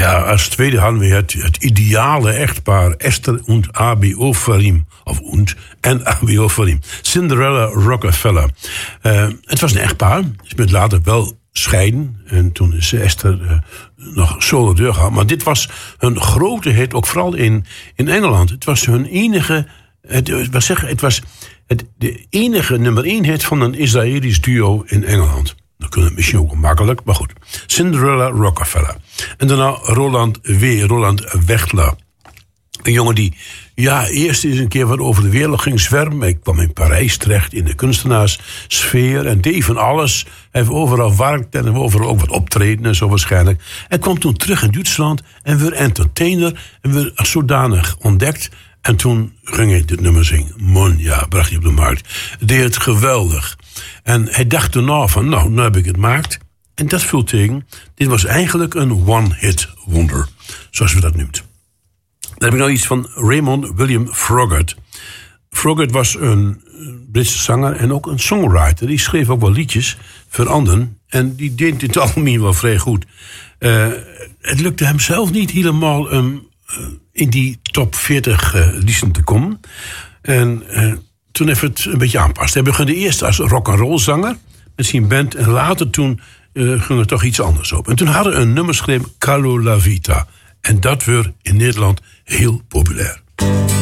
Ja, als tweede hadden we het ideale echtpaar Esther en Abi Ofarim. En Abi Ofarim. Cinderella Rockefeller. Het was een echtpaar. Ze bent later wel scheiden. En toen is Esther nog solo deur gehaald. Maar dit was hun grote hit, ook vooral in Engeland. Het was hun enige... Het was de enige nummer 1 hit van een Israëlisch duo in Engeland. Dat kunnen we misschien ook makkelijk, maar goed. Cinderella Rockefeller. En daarna Roland Wechtler. Een jongen die eerst eens een keer wat over de wereld ging zwermen. Ik kwam in Parijs terecht in de kunstenaarssfeer en deed van alles. Hij heeft overal gewerkt en overal ook wat optreden en zo waarschijnlijk. Hij kwam toen terug in Duitsland en werd entertainer en werd als zodanig ontdekt. En toen ging hij dit nummer zingen. Monja bracht hij op de markt. Deed het geweldig. En hij dacht daarna van, nu heb ik het gemaakt. En dat viel tegen. Dit was eigenlijk een one-hit wonder. Zoals we dat noemen. Dan heb ik nog iets van Raymond William Froggatt. Froggatt was een Britse zanger en ook een songwriter. Die schreef ook wel liedjes voor anderen. En die deed in het algemeen wel vrij goed. Het lukte hem zelf niet helemaal in die top 40 liederen te komen. En toen heeft het een beetje aanpast. Hij begon eerst als rock'n'roll zanger met zijn band. En later toen ging er toch iets anders op. En toen hadden we een nummer geschreven, Calo la Vita. En dat werd in Nederland heel populair.